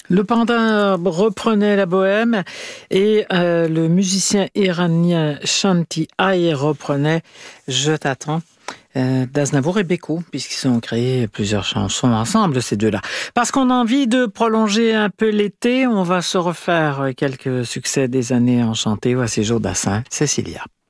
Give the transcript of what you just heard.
Le Panda reprenait la bohème et le musicien iranien Shanti Ai reprenait Je t'attends d'Aznavour et Beko, puisqu'ils ont créé plusieurs chansons ensemble, ces deux-là. Parce qu'on a envie de prolonger un peu l'été, on va se refaire quelques succès des années enchantées. Voici Joe Dassin, Cécilia.